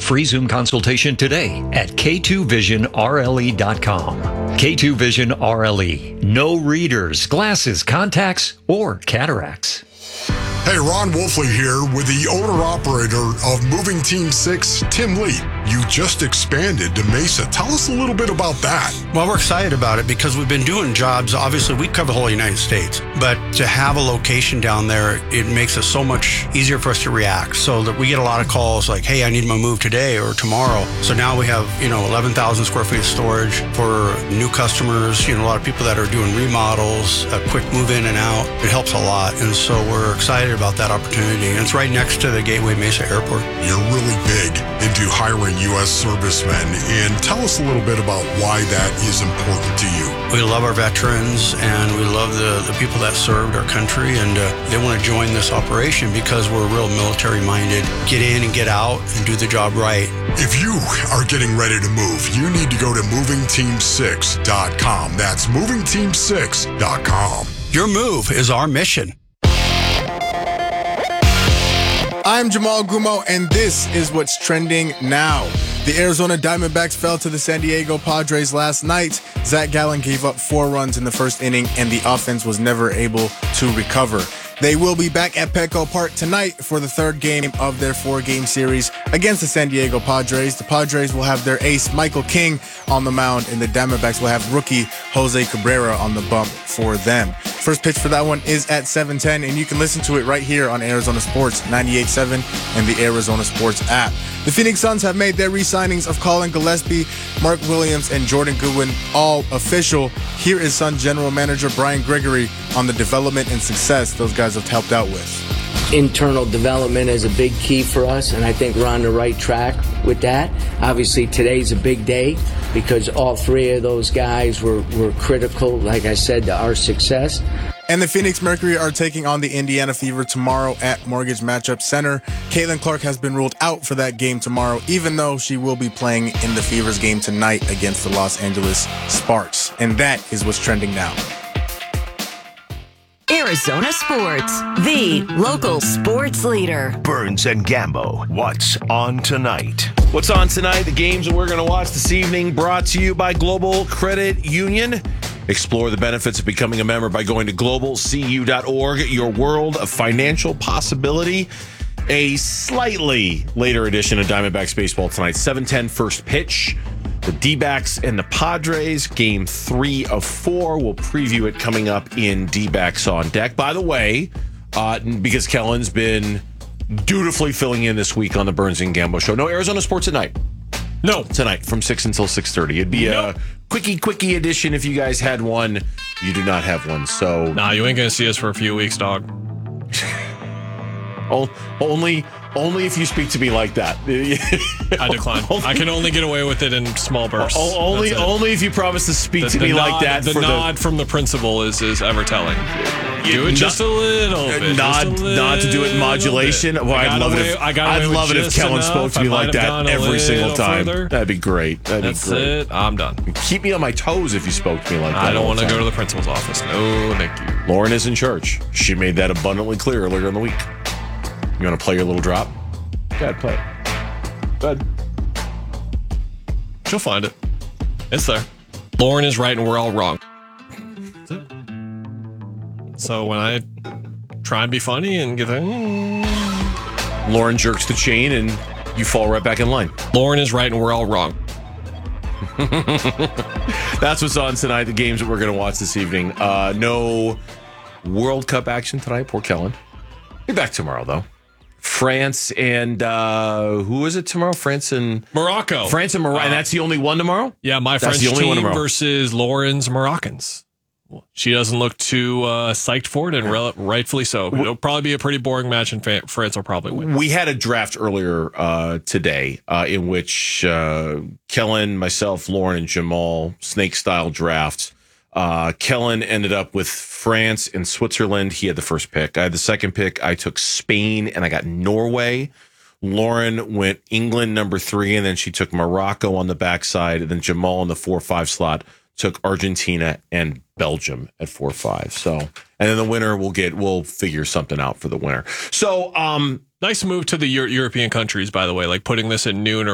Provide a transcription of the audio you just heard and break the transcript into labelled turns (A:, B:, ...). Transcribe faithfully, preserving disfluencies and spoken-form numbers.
A: free Zoom consultation today at K two vision R L E dot com. K two Vision R L E. No readers, glasses, contacts, or cataracts.
B: Hey, Ron Wolfley here with the owner-operator of Moving Team six, Tim Lee. You just expanded to Mesa. Tell us a little bit about that.
C: Well, we're excited about it because we've been doing jobs. Obviously, we cover the whole United States, but to have a location down there, it makes it so much easier for us to react. So that we get a lot of calls like, hey, I need my move today or tomorrow. So now we have, you know, eleven thousand square feet of storage for new customers, you know, a lot of people that are doing remodels, a quick move in and out. It helps a lot. And so we're excited about that opportunity. And it's right next to the Gateway Mesa Airport.
B: You're really big into hiring U S servicemen, and tell us a little bit about why that is important to you.
C: We love our veterans, and we love the, the people that served our country, and uh, they want to join this operation because we're real military-minded. Get in and get out and do the job right.
B: If you are getting ready to move, you need to go to moving team six dot com. That's moving team six dot com.
C: Your move is our mission.
D: I'm Jamal Gumo, and this is what's trending now. The Arizona Diamondbacks fell to the San Diego Padres last night. Zach Gallen gave up four runs in the first inning, and the offense was never able to recover. They will be back at Petco Park tonight for the third game of their four-game series against the San Diego Padres. The Padres will have their ace, Michael King, on the mound, and the Diamondbacks will have rookie Jose Cabrera on the bump for them. First pitch for that one is at seven ten, and you can listen to it right here on Arizona Sports ninety-eight point seven and the Arizona Sports app. The Phoenix Suns have made their re-signings of Colin Gillespie, Mark Williams, and Jordan Goodwin all official. Here is Sun General Manager Brian Gregory on the development and success those guys have helped out with.
E: Internal development is a big key for us, and I think we're on the right track with that. Obviously, today's a big day because all three of those guys were, were critical, like I said, to our success.
D: And the Phoenix Mercury are taking on the Indiana Fever tomorrow at Mortgage Matchup Center. Caitlin Clark has been ruled out for that game tomorrow, even though she will be playing in the Fever's game tonight against the Los Angeles Sparks. And that is what's trending now.
F: Arizona Sports, the local sports leader.
G: Burns and Gambo, what's on tonight?
H: What's on tonight? The games that we're going to watch this evening brought to you by Global Credit Union. Explore the benefits of becoming a member by going to global c u dot org, your world of financial possibility. A slightly later edition of Diamondbacks baseball tonight, seven ten first pitch. The D-backs and the Padres, game three of four. We'll preview it coming up in D-backs on deck. By the way, uh, because Kellen's been dutifully filling in this week on the Burns and Gambo show, no Arizona Sports at night. No, tonight from six until six thirty. It'd be nope. a quickie, quickie edition if you guys had one. You do not have one, so...
I: Nah, you ain't going to see us for a few weeks, dog.
H: only, only if you speak to me like that.
I: I decline. I can only get away with it in small bursts.
H: O- only, only if you promise to speak
I: the,
H: to
I: the
H: me
I: nod,
H: like that.
I: The
H: for
I: nod
H: the,
I: from the principal is, is ever telling. Do it just
H: not,
I: a little bit.
H: Nod,
I: a little
H: nod to do it in modulation. Well, I'd love
I: away,
H: it if
I: I got
H: I'd love it if Kellen
I: enough.
H: spoke to me like that every single time. Further. That'd be great. That'd
I: That's
H: be great.
I: it. I'm done.
H: Keep me on my toes if you spoke to me like that.
I: I don't want to go to the principal's office. No, thank you.
H: Lauren is in church. She made that abundantly clear earlier in the week. You want to play your little drop? Go ahead, play it. Go ahead.
I: She'll find it. It's there. Lauren is right and we're all wrong. That's it. So when I try and be funny and get there,
H: Lauren jerks the chain and you fall right back in line.
I: Lauren is right and we're all wrong.
H: That's what's on tonight. The games that we're going to watch this evening. Uh, no World Cup action tonight. Poor Kellen. Be back tomorrow, though. France and uh, who is it tomorrow? France and
I: Morocco.
H: France and Morocco. Uh, and that's the only one tomorrow?
I: Yeah, my
H: that's
I: French
H: the only
I: team
H: one tomorrow.
I: versus Lauren's Moroccans. She doesn't look too uh, psyched for it, and re- rightfully so. It'll probably be a pretty boring match, and France will probably win.
H: We had a draft earlier uh, today uh, in which uh, Kellen, myself, Lauren, and Jamal, snake-style draft. Uh, Kellen ended up with France and Switzerland. He had the first pick. I had the second pick. I took Spain, and I got Norway. Lauren went England, number three, and then she took Morocco on the backside, and then Jamal in the four five slot took Argentina and Belgium at four five. So, and then the winner will get, we'll figure something out for the winner. So, um,
I: nice move to the Euro- European countries, by the way, like putting this at noon or